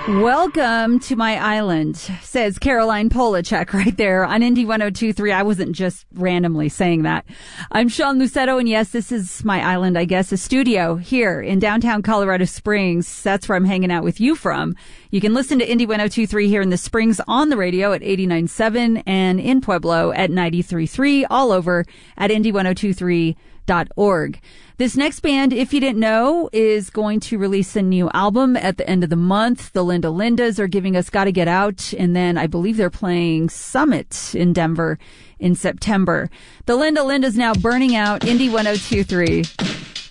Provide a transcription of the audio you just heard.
Welcome to my island, says Caroline Polachek right there on Indy 102.3. I wasn't just randomly saying that. I'm Sean Lucetto, and yes, this is my island, I guess, a studio here in downtown Colorado Springs. That's where I'm hanging out with you from. You can listen to Indy 102.3 here in the Springs on the radio at 89.7 and in Pueblo at 93.3, all over at Indy1023.org. This next band, if you didn't know, is going to release a new album at the end of the month. The Linda Lindas are giving us Gotta Get Out, and then I believe they're playing Summit in Denver in September. The Linda Lindas now burning out Indy 102.3.